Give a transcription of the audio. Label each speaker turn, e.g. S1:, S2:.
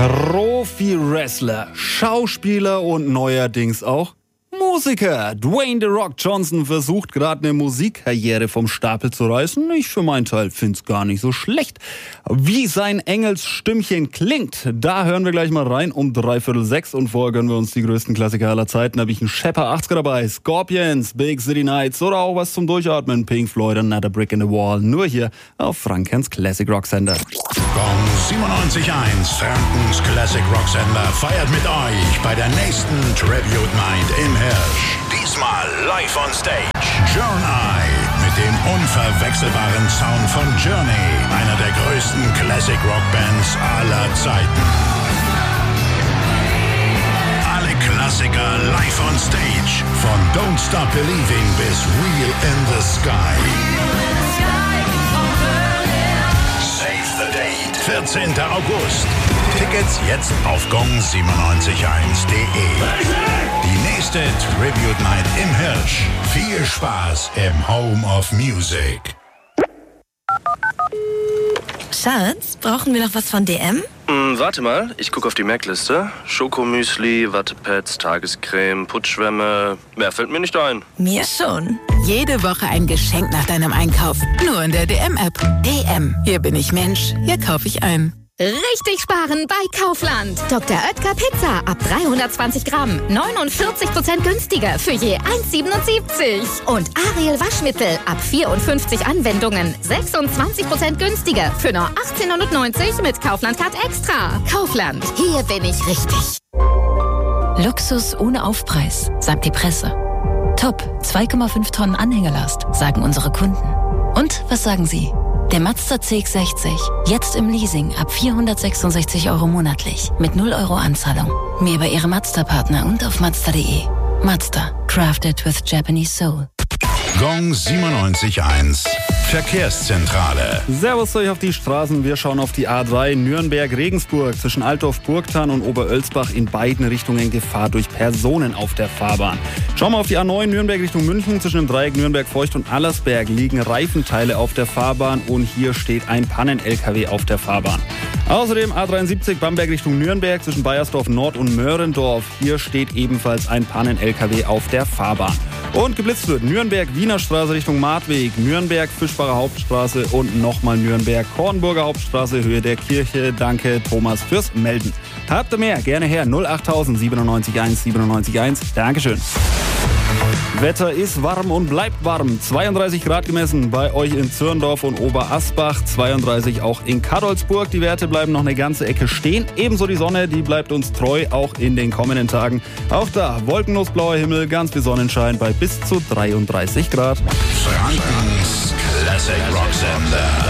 S1: Profi-Wrestler, Schauspieler und neuerdings auch Musiker. Dwayne The Rock Johnson versucht gerade eine Musikkarriere vom Stapel zu reißen. Ich für meinen Teil find's gar nicht so schlecht. Wie sein Engelsstimmchen klingt, da hören wir gleich mal rein um 5:45 und vorher gönnen wir uns die größten Klassiker aller Zeiten. Da habe ich einen Shepard 80er dabei, Scorpions, Big City Nights oder auch was zum Durchatmen, Pink Floyd, Another Brick in the Wall. Nur hier auf Frankens Classic Rock Sender.
S2: Gong 97.1, Frankens Classic Rock Sender feiert mit euch bei der nächsten Tribute Night im Hirsch. Diesmal live on stage. Journey mit dem unverwechselbaren Sound von Journey, einer der größten Classic Rock Bands aller Zeiten. Alle Klassiker live on stage, von Don't Stop Believing bis Wheel in the Sky. Save the date, 14. August. Tickets jetzt auf gong971.de. Die nächste Tribute Night im Hirsch. Viel Spaß im Home of Music.
S3: Schatz, brauchen wir noch was von DM?
S4: Warte mal, ich gucke auf die Merkliste. Schokomüsli, Wattepads, Tagescreme, Putzschwämme. Mehr fällt mir nicht ein.
S3: Mir schon.
S5: Jede Woche ein Geschenk nach deinem Einkauf. Nur in der DM-App. DM. Hier bin ich Mensch. Hier kaufe ich ein.
S6: Richtig sparen bei Kaufland. Dr. Oetker Pizza ab 320 Gramm. 49% günstiger für je 1,77. Und Ariel Waschmittel ab 54 Anwendungen. 26% günstiger für nur 18,90 mit Kaufland Card Extra. Kaufland, hier bin ich richtig.
S7: Luxus ohne Aufpreis, sagt die Presse. Top, 2,5 Tonnen Anhängerlast, sagen unsere Kunden. Und was sagen Sie? Der Mazda CX-60, jetzt im Leasing ab 466 € monatlich, mit 0 € Anzahlung. Mehr bei Ihrem Mazda-Partner und auf Mazda.de. Mazda, crafted with Japanese soul.
S2: Gong 97.1, Verkehrszentrale.
S1: Servus euch auf die Straßen. Wir schauen auf die A3 Nürnberg-Regensburg. Zwischen Altdorf-Burgthann und Oberölsbach in beiden Richtungen Gefahr durch Personen auf der Fahrbahn. Schauen wir auf die A9 Nürnberg Richtung München. Zwischen dem Dreieck Nürnberg-Feucht und Allersberg liegen Reifenteile auf der Fahrbahn und hier steht ein Pannen-LKW auf der Fahrbahn. Außerdem A73 Bamberg Richtung Nürnberg zwischen Baiersdorf Nord und Möhrendorf. Hier steht ebenfalls ein Pannen-LKW auf der Fahrbahn. Und geblitzt wird Nürnberg-Wiener Straße Richtung Martweg, Nürnberg-Fischbacher Hauptstraße und nochmal Nürnberg-Kornburger Hauptstraße, Höhe der Kirche. Danke, Thomas, fürs Melden. Habt ihr mehr? Gerne her. 08000 97 1. Dankeschön. Wetter ist warm und bleibt warm. 32 Grad gemessen bei euch in Zürndorf und Oberasbach. 32 auch in Kadolsburg. Die Werte bleiben noch eine ganze Ecke stehen. Ebenso die Sonne, die bleibt uns treu, auch in den kommenden Tagen. Auch da wolkenlos blauer Himmel, ganz viel Sonnenschein bei bis zu 33 Grad.
S2: Frankens Classic Rock Sender.